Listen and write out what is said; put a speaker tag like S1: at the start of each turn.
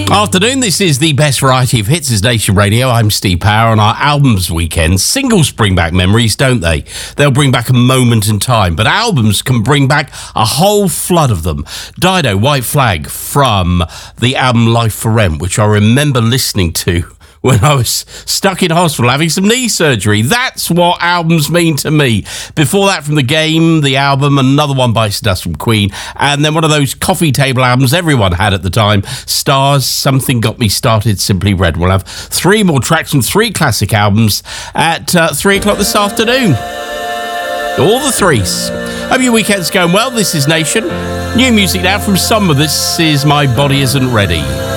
S1: Afternoon, this is the best variety of hits as Nation Radio. I'm Steve Power. On our albums weekend, singles bring back memories, don't they? They'll bring back a moment in time, but albums can bring back a whole flood of them. Dido, White Flag, from the album Life for Rent, which I remember listening to when I was stuck in hospital having some knee surgery. That's what albums mean to me. Before that, from The Game, the album, another one Bites the Dust from Queen, and then one of those coffee table albums everyone had at the time, Stars, Something Got Me Started, Simply Red. We'll have three more tracks from three classic albums at 3 o'clock this afternoon. All the threes. Hope your weekend's going well. This is Nation. New music now from Summer. This is My Body Isn't Ready.